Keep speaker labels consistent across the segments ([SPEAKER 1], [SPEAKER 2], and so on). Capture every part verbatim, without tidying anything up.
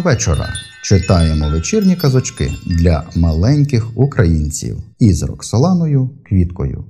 [SPEAKER 1] Вечора читаємо вечірні казочки для маленьких українців із Роксоланою Квіткою.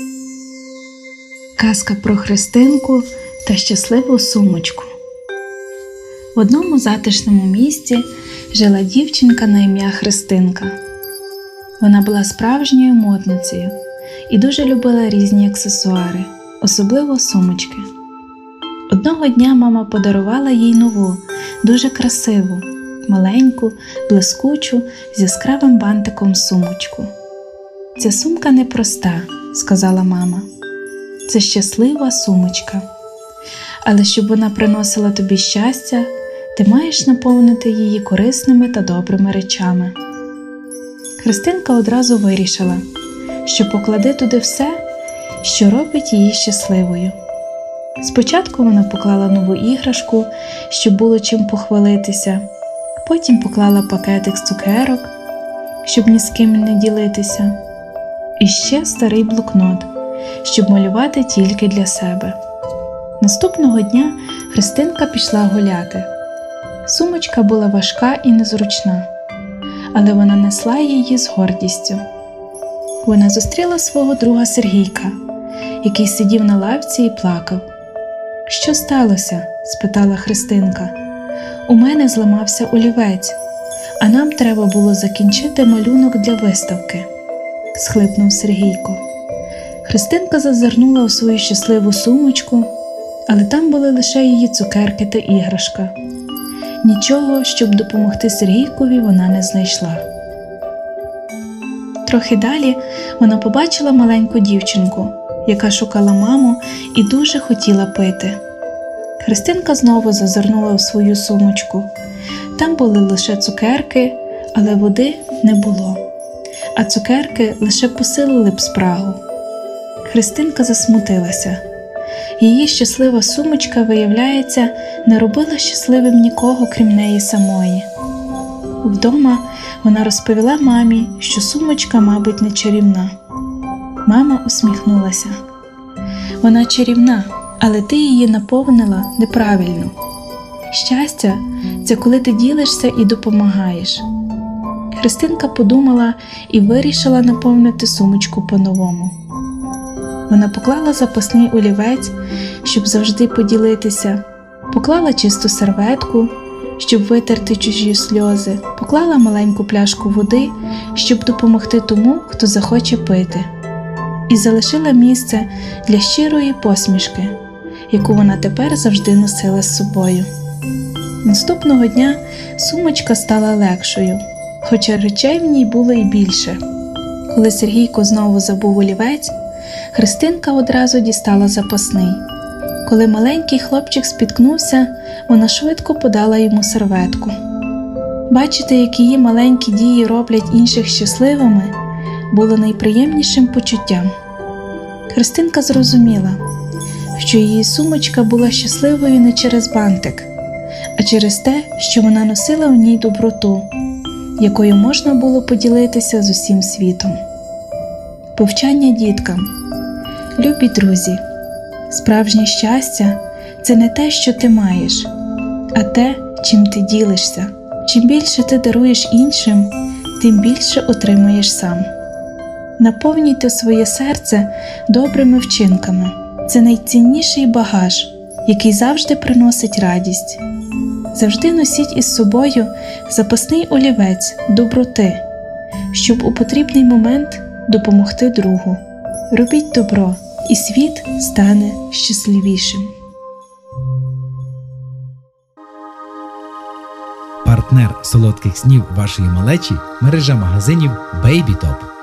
[SPEAKER 2] Казка про Христинку та щасливу сумочку. В одному затишному місті жила дівчинка на ім'я Христинка. Вона була справжньою модницею і дуже любила різні аксесуари, особливо сумочки. Одного дня мама подарувала їй нову, дуже красиву, маленьку, блискучу, з яскравим бантиком сумочку. «Ця сумка непроста», – сказала мама. «Це щаслива сумочка. Але щоб вона приносила тобі щастя, ти маєш наповнити її корисними та добрими речами». Христинка одразу вирішила, що покладе туди все, що робить її щасливою. Спочатку вона поклала нову іграшку, щоб було чим похвалитися, потім поклала пакетик з цукерок, щоб ні з ким не ділитися, і ще старий блокнот, щоб малювати тільки для себе. Наступного дня Христинка пішла гуляти. Сумочка була важка і незручна, але вона несла її з гордістю. Вона зустріла свого друга Сергійка, який сидів на лавці і плакав. «Що сталося?» – спитала Христинка. «У мене зламався олівець, а нам треба було закінчити малюнок для виставки», – схлипнув Сергійко. Христинка зазирнула у свою щасливу сумочку, але там були лише її цукерки та іграшка. Нічого, щоб допомогти Сергійкові, вона не знайшла. Трохи далі вона побачила маленьку дівчинку, яка шукала маму і дуже хотіла пити. Христинка знову зазирнула у свою сумочку. Там були лише цукерки, але води не було, а цукерки лише посилили б спрагу. Христинка засмутилася. Її щаслива сумочка, виявляється, не робила щасливим нікого, крім неї самої. Вдома вона розповіла мамі, що сумочка, мабуть, не чарівна. Мама усміхнулася. «Вона чарівна, але ти її наповнила неправильно. Щастя – це коли ти ділишся і допомагаєш». Христинка подумала і вирішила наповнити сумочку по-новому. Вона поклала запасний олівець, щоб завжди поділитися, поклала чисту серветку, щоб витерти чужі сльози, поклала маленьку пляшку води, щоб допомогти тому, хто захоче пити, і залишила місце для щирої посмішки, яку вона тепер завжди носила з собою. Наступного дня сумочка стала легшою, хоча речей в ній було і більше. Коли Сергійко знову забув олівець, Христинка одразу дістала запасний. Коли маленький хлопчик спіткнувся, вона швидко подала йому серветку. Бачити, як її маленькі дії роблять інших щасливими, було найприємнішим почуттям. Христинка зрозуміла, що її сумочка була щасливою не через бантик, а через те, що вона носила в ній доброту, якою можна було поділитися з усім світом. Повчання діткам. Любі друзі, справжнє щастя – це не те, що ти маєш, а те, чим ти ділишся. Чим більше ти даруєш іншим, тим більше отримуєш сам. Наповнюйте своє серце добрими вчинками. Це найцінніший багаж, який завжди приносить радість. Завжди носіть із собою запасний олівець доброти, щоб у потрібний момент допомогти другу. Робіть добро, і світ стане щасливішим.
[SPEAKER 3] Партнер солодких снів вашої малечі – мережа магазинів Бейбі Топ.